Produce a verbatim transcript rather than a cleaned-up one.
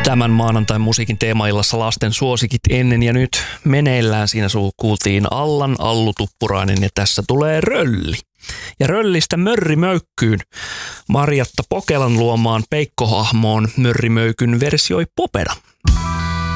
Tämän maanantain musiikin teemaillassa lasten suosikit ennen ja nyt meneillään. Siinä kuultiin Allan Allu Tuppurainen ja tässä tulee Rölli. Ja Röllistä Mörrimöykkyyn Marjatta Pokelan luomaan Peikko-hahmoon Mörrimöykyn versioi Popeda.